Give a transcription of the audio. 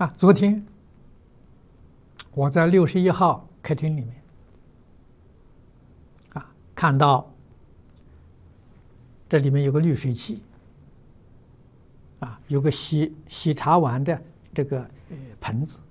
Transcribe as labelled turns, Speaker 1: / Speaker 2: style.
Speaker 1: 昨天我在61号客厅里面看到这里面有个滤水器有个洗茶碗的这个盆子